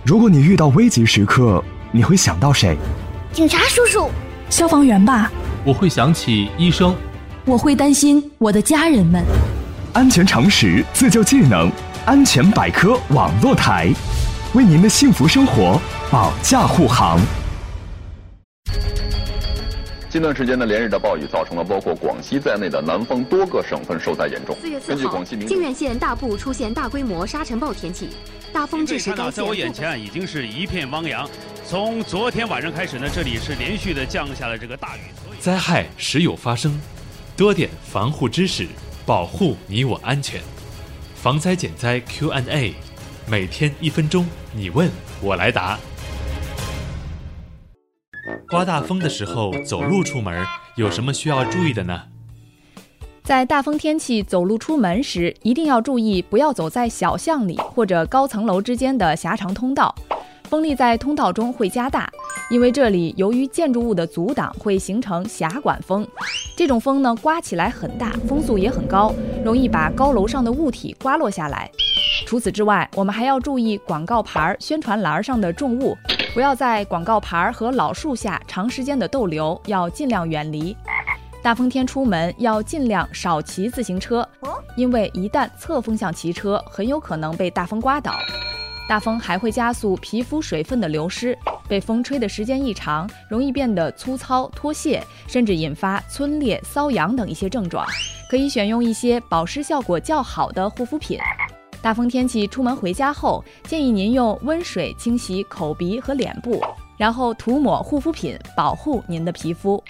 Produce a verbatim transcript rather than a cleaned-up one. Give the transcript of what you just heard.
如果你遇到危急时刻，你会想到谁？ 警察叔叔， 消防员吧。 我会想起医生。 我会担心我的家人们。 安全常识，自救技能，安全百科网络台，为您的幸福生活保驾护航。 近段时间的连日的暴雨造成了包括广西在内的南方多个省份受灾严重。 四月四号，靖远县大部出现大规模沙尘暴天气，大风致使该县。 在我眼前已经是一片汪洋。从昨天晚上开始呢，这里是连续的降下了这个大雨。 灾害时有发生，多点防护知识，保护你我安全。防灾减灾 Q and A， 每天一分钟，你问我来答。刮大风的时候走路出门有什么需要注意的呢？ 在大风天气走路出门时，一定要注意不要走在小巷里或者高层楼之间的狭长通道，风力在通道中会加大，因为这里由于建筑物的阻挡会形成狭管风，这种风呢刮起来很大，风速也很高，容易把高楼上的物体刮落下来。除此之外，我们还要注意广告牌、宣传栏上的重物，不要在广告牌和老树下长时间的逗留，要尽量远离。大风天出门要尽量少骑自行车，因为一旦侧风向骑车，很有可能被大风刮倒。大风还会加速皮肤水分的流失，被风吹的时间一长，容易变得粗糙、脱屑，甚至引发皴裂、瘙痒等一些症状。可以选用一些保湿效果较好的护肤品。大风天气出门回家后，建议您用温水清洗口鼻和脸部，然后涂抹护肤品保护您的皮肤。